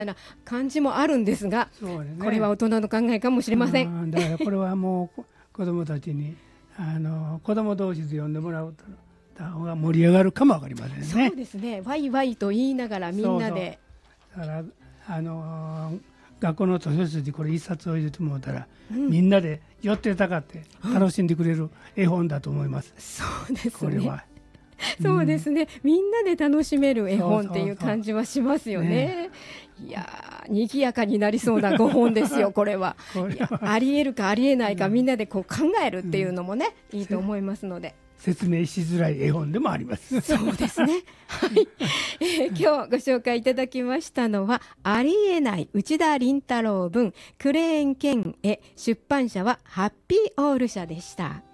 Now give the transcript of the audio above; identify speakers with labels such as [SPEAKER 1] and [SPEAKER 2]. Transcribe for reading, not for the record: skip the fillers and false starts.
[SPEAKER 1] な感じもあるんですが、
[SPEAKER 2] そうですね、
[SPEAKER 1] これは大人の考えかもしれません。
[SPEAKER 2] だからこれはもう子供たちに子供同士で呼んでもらうた方が盛り上がるかもわかりませんね。
[SPEAKER 1] そうですね、ワイワイと言いながらみんなで。
[SPEAKER 2] そうだから学校の図書室にこれ一冊置いてもらったら、みんなで寄ってたかって楽しんでくれる絵本だと思います。
[SPEAKER 1] そうですね、
[SPEAKER 2] これは
[SPEAKER 1] そうですね、みんなで楽しめる絵本っていう感じはしますよね。いやー、賑やかになりそうな5本ですよこれは。いや、ありえるかありえないか、みんなでこう考えるっていうのもね、いいと思いますので。
[SPEAKER 2] 説明しづらい絵本でもあります。
[SPEAKER 1] そうですね、はい。今日ご紹介いただきましたのはありえない内田倫太郎文、クレーン剣絵、出版社はハッピーオール社でした。